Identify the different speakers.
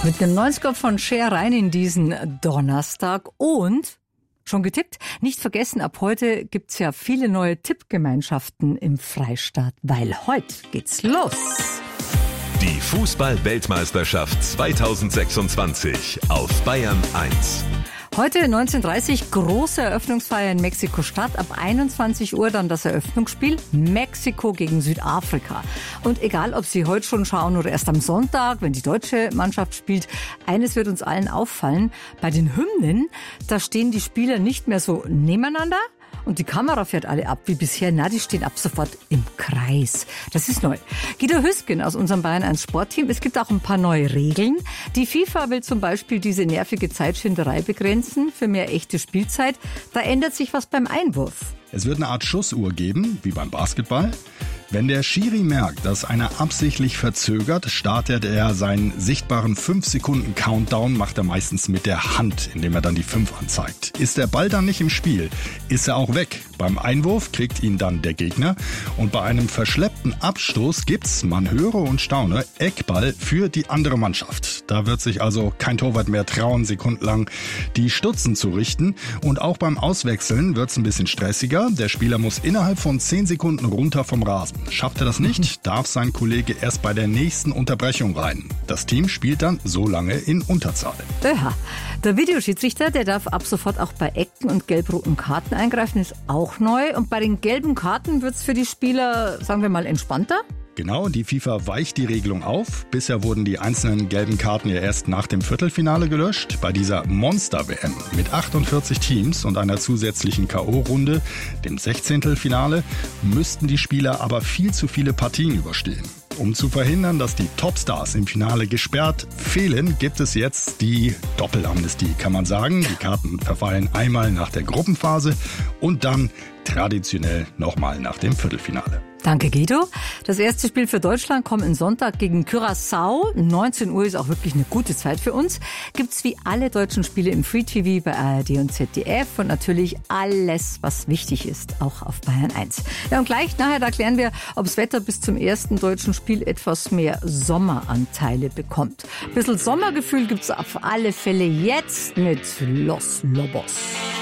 Speaker 1: Mit einem 90er von Cher rein in diesen Donnerstag und schon getippt? Nicht vergessen, ab heute gibt's ja viele neue Tippgemeinschaften im Freistaat, weil heute geht's los.
Speaker 2: Die Fußball-Weltmeisterschaft 2026 auf Bayern 1.
Speaker 1: Heute 19:30 große Eröffnungsfeier in Mexiko-Stadt. Ab 21 Uhr dann das Eröffnungsspiel Mexiko gegen Südafrika. Und egal, ob Sie heute schon schauen oder erst am Sonntag, wenn die deutsche Mannschaft spielt, eines wird uns allen auffallen. Bei den Hymnen, da stehen die Spieler nicht mehr so nebeneinander. Und die Kamera fährt alle ab wie bisher. Na, die stehen ab sofort im Kreis. Das ist neu. Guido Hüsken aus unserem Bayern 1 Sportteam. Es gibt auch ein paar neue Regeln. Die FIFA will zum Beispiel diese nervige Zeitschinderei begrenzen für mehr echte Spielzeit. Da ändert sich was beim Einwurf.
Speaker 3: Es wird eine Art Schussuhr geben, wie beim Basketball. Wenn der Schiri merkt, dass einer absichtlich verzögert, startet er seinen sichtbaren 5-Sekunden-Countdown, macht er meistens mit der Hand, indem er dann die 5 anzeigt. Ist der Ball dann nicht im Spiel, ist er auch weg. Beim Einwurf kriegt ihn dann der Gegner und bei einem verschleppten Abstoß gibt's, man höre und staune, Eckball für die andere Mannschaft. Da wird sich also kein Torwart mehr trauen, sekundenlang die Stutzen zu richten. Und auch beim Auswechseln wird's ein bisschen stressiger. Der Spieler muss innerhalb von 10 Sekunden runter vom Rasen. Schafft er das nicht, darf sein Kollege erst bei der nächsten Unterbrechung rein. Das Team spielt dann so lange in Unterzahl.
Speaker 1: Ja, der Videoschiedsrichter, der darf ab sofort auch bei Ecken und gelb-roten Karten eingreifen, ist auch neu. Und bei den gelben Karten wird's für die Spieler, sagen wir mal, entspannter?
Speaker 3: Genau, die FIFA weicht die Regelung auf. Bisher wurden die einzelnen gelben Karten ja erst nach dem Viertelfinale gelöscht. Bei dieser Monster-WM mit 48 Teams und einer zusätzlichen K.O.-Runde, dem 16. Finale, müssten die Spieler aber viel zu viele Partien überstehen. Um zu verhindern, dass die Topstars im Finale gesperrt fehlen, gibt es jetzt die Doppelamnestie, kann man sagen. Die Karten verfallen einmal nach der Gruppenphase und dann traditionell nochmal nach dem Viertelfinale.
Speaker 1: Danke, Guido. Das erste Spiel für Deutschland kommt am Sonntag gegen Curaçao. 19 Uhr ist auch wirklich eine gute Zeit für uns. Gibt's wie alle deutschen Spiele im Free TV bei ARD und ZDF und natürlich alles, was wichtig ist, auch auf Bayern 1. Ja, und gleich nachher, da klären wir, ob das Wetter bis zum ersten deutschen Spiel etwas mehr Sommeranteile bekommt. Ein bisschen Sommergefühl gibt's auf alle Fälle jetzt mit Los Lobos.